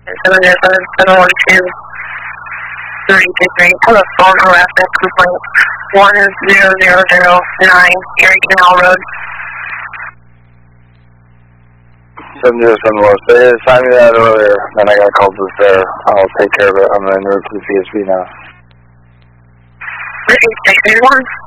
Telephone harassment complaint 10009 Erie Canal Road. 7071. They assigned me that earlier, then I got called to there. I'll take care of it. I'm en route to the CSP now. 8681.